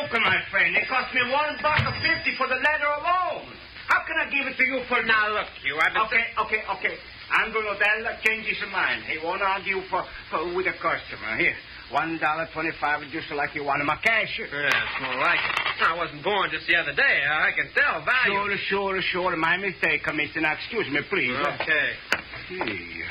Look, my friend, it cost me $1.50 for the leather alone. How can I give it to you for... Now, look, you haven't... Okay. Uncle Odell changed his mind. He won't argue with a customer. Here, $1.25, just like you want him a cash. Yeah, it's more like it. I wasn't born just the other day. I can tell value. Sure. My mistake, Mr. Now, excuse me, please. Okay. Here.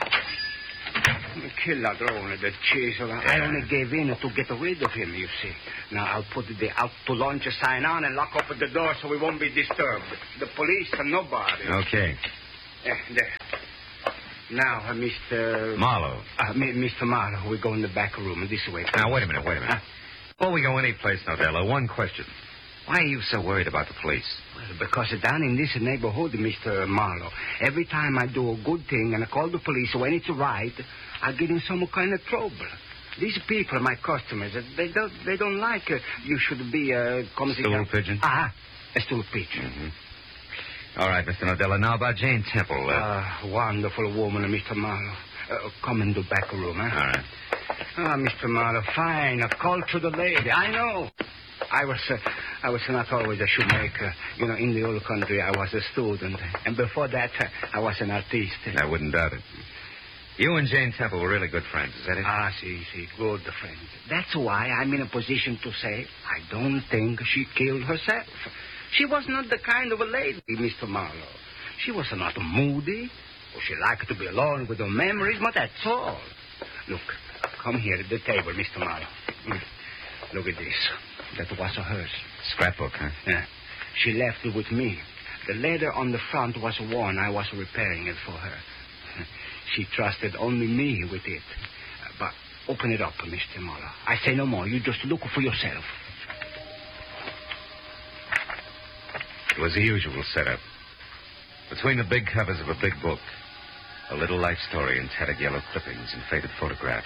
Kill ladrone, the chisel. Yeah. I only gave in to get rid of him, you see. Now, I'll put the out to lunch sign on and lock up the door so we won't be disturbed. The police and nobody. Okay. There. Now, Mr... Marlowe. Mr. Marlowe, we go in the back room this way. Please. Now, wait a minute. Before we go any place, Nodella, one question. Why are you so worried about the police? Well, because down in this neighborhood, Mr. Marlowe, every time I do a good thing and I call the police when it's right, I get in some kind of trouble. These people, my customers, they don't like you should be... stool pigeon? A stool pigeon. Mm-hmm. All right, Mr. Nodella. Now about Jane Temple. Wonderful woman, Mr. Marlowe. Come in the back room, huh? All right. Mr. Marlowe, fine, a cultured lady. I know. I was not always a shoemaker. In the old country, I was a student. And before that, I was an artist. I wouldn't doubt it. You and Jane Temple were really good friends, is that it? See, good friends. That's why I'm in a position to say I don't think she killed herself. She was not the kind of a lady, Mr. Marlowe. She was not moody. She liked to be alone with her memories, but that's all. Look, come here at the table, Mr. Marlowe. Look at this. That was hers. Scrapbook, huh? Yeah. She left it with me. The leather on the front was worn. I was repairing it for her. She trusted only me with it. But open it up, Mr. Marlowe. I say no more. You just look for yourself. It was the usual setup. Between the big covers of a big book, a little life story in tattered yellow clippings and faded photographs.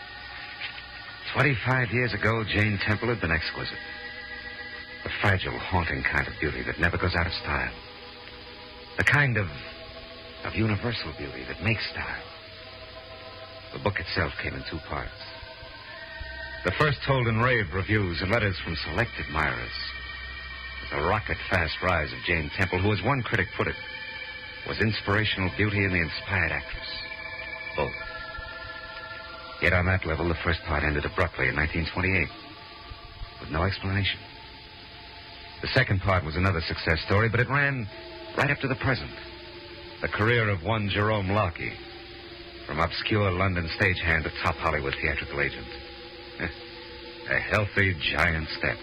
25 years ago, Jane Temple had been exquisite. A fragile, haunting kind of beauty that never goes out of style. The kind of universal beauty that makes style. The book itself came in 2 parts. The first told in rave reviews and letters from select admirers. The rocket-fast rise of Jane Temple, who, as one critic put it, was inspirational beauty and the inspired actress. Both. Yet on that level, the first part ended abruptly in 1928, with no explanation. The second part was another success story, but it ran right up to the present. The career of one Jerome Locke, from obscure London stagehand to top Hollywood theatrical agent. A healthy giant step.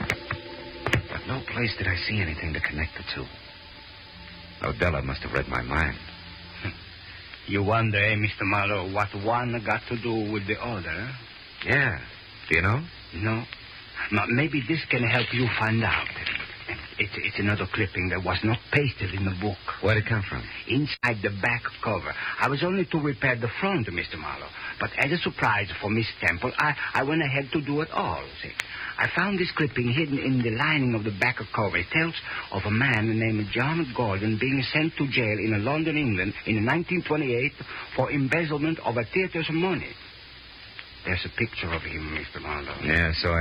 But no place did I see anything to connect the two. Nodella must have read my mind. You wonder, Mr. Marlowe, what one got to do with the other, huh? Yeah. Do you know? No. Maybe this can help you find out. It's another clipping that was not pasted in the book. Where'd it come from? Inside the back cover. I was only to repair the front, Mr. Marlowe. But as a surprise for Miss Temple, I went ahead to do it all, see. I found this clipping hidden in the lining of the back cover. It tells of a man named John Gordon being sent to jail in London, England in 1928 for embezzlement of a theater's money. There's a picture of him, Mr. Marlowe. Yeah, so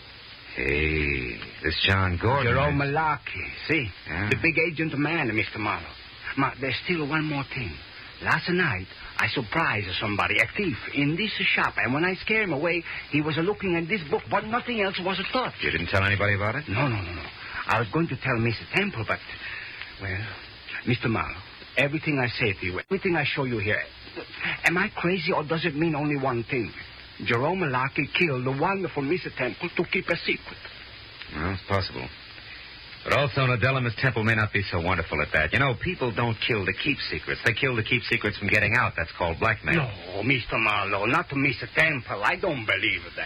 Hey, this John Gordon. Jerome Locke, see? Yeah. The big agent man, Mr. Marlowe. There's still one more thing. Last night, I surprised somebody, a thief, in this shop. And when I scared him away, he was looking at this book, but nothing else was touched. You didn't tell anybody about it? No. I was going to tell Mr. Temple, but, well, Mr. Marlowe, everything I say to you, everything I show you here, am I crazy or does it mean only one thing? Jerome Locke killed the wonderful Mr. Temple to keep a secret. Well, it's possible. But also, Nodella, Miss Temple may not be so wonderful at that. You know, people don't kill to keep secrets. They kill to keep secrets from getting out. That's called blackmail. No, Mr. Marlowe, not to Mr. Temple. I don't believe that.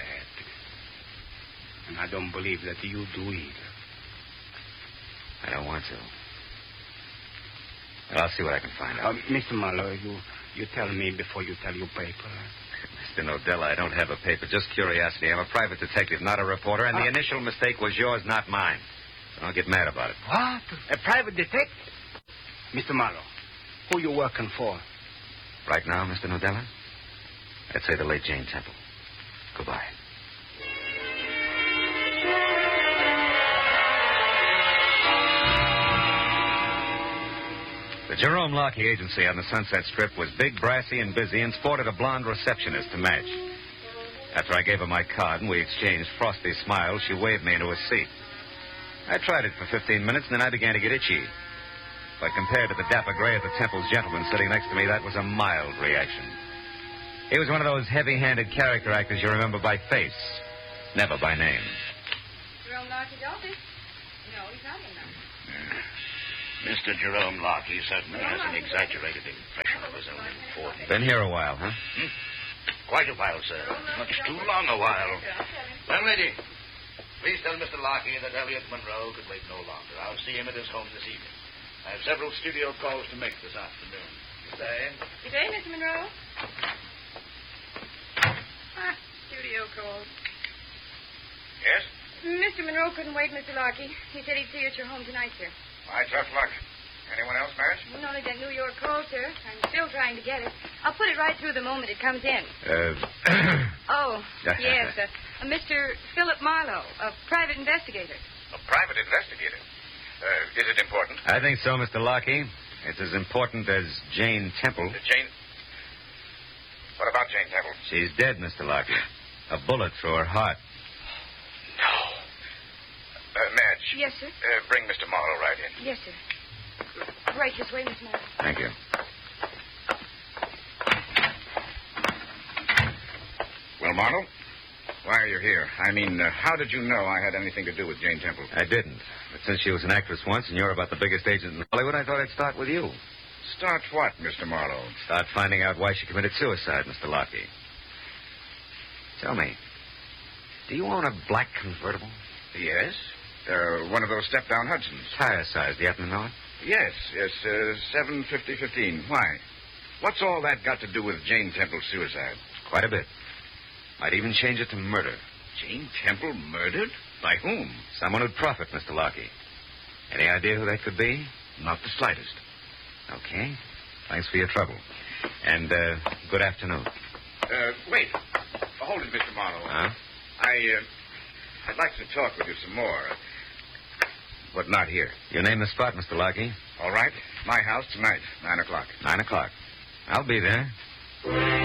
And I don't believe that you do either. I don't want to. But I'll see what I can find out. Mr. Marlowe, you tell me before you tell your paper. Mr. Nodella, I don't have a paper, just curiosity. I'm a private detective, not a reporter, and the initial mistake was yours, not mine. So don't get mad about it. What? A private detective? Mr. Marlowe, who you working for? Right now, Mr. Nodella? I'd say the late Jane Temple. Goodbye. Jerome Lockheed Agency on the Sunset Strip was big, brassy, and busy and sported a blonde receptionist to match. After I gave her my card and we exchanged frosty smiles, she waved me into a seat. I tried it for 15 minutes, and then I began to get itchy. But compared to the dapper gray of the Temple's gentleman sitting next to me, that was a mild reaction. He was one of those heavy-handed character actors you remember by face, never by name. Jerome Lockheed's office? No, he's not in there. Mr. Jerome Lockheed certainly has an exaggerated impression of his own importance. Been here a while, huh? Quite a while, sir. Much too long a while. Well, lady, please tell Mr. Lockheed that Elliot Monroe could wait no longer. I'll see him at his home this evening. I have several studio calls to make this afternoon. Good day. Good day, Mr. Monroe. Studio calls. Yes? Mr. Monroe couldn't wait, Mr. Lockheed. He said he'd see you at your home tonight, sir. My tough luck. Anyone else, Madge? Well, only that New York call, sir. I'm still trying to get it. I'll put it right through the moment it comes in. Oh, yes. Mr. Philip Marlowe, a private investigator. A private investigator? Is it important? I think so, Mr. Lockheed. It's as important as Jane Temple. Jane? What about Jane Temple? She's dead, Mr. Lockheed. A bullet through her heart. No. Madge. Yes, sir? Bring Mr. Marlowe right in. Yes, sir. Right this way, Miss Marlowe. Thank you. Well, Marlowe, why are you here? I mean, how did you know I had anything to do with Jane Temple? I didn't. But since she was an actress once and you're about the biggest agent in Hollywood, I thought I'd start with you. Start what, Mr. Marlowe? Start finding out why she committed suicide, Mr. Lockheed. Tell me, do you own a black convertible? Yes. One of those step-down Hudsons. Tire size, do you happen to know it? Yes, 750-15. Why? What's all that got to do with Jane Temple's suicide? Quite a bit. Might even change it to murder. Jane Temple murdered? By whom? Someone who'd profit, Mr. Lockheed. Any idea who that could be? Not the slightest. Okay. Thanks for your trouble. And, good afternoon. Wait. Hold it, Mr. Marlowe. Huh? I'd like to talk with you some more. But not here. You name the spot, Mr. Lockheed. All right. My house tonight, 9 o'clock. 9 o'clock. I'll be there.